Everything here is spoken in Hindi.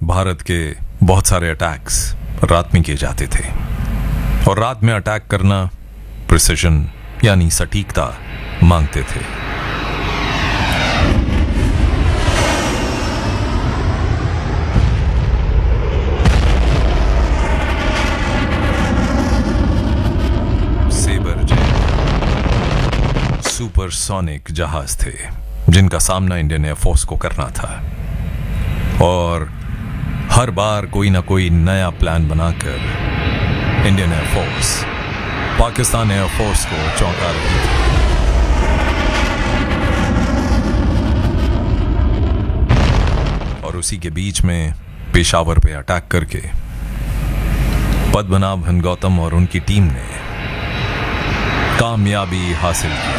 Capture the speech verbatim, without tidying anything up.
भारत के बहुत सारे अटैक्स रात में किए जाते थे और रात में अटैक करना प्रिसिजन यानी सटीकता मांगते थे। सेबर जेट सुपरसोनिक जहाज थे जिनका सामना इंडियन एयरफोर्स को करना था और हर बार कोई ना कोई नया प्लान बनाकर इंडियन एयरफोर्स पाकिस्तान एयरफोर्स को चौंका रही थी। और उसी के बीच में पेशावर पे अटैक करके पद्मनाभन गौतम और उनकी टीम ने कामयाबी हासिल की।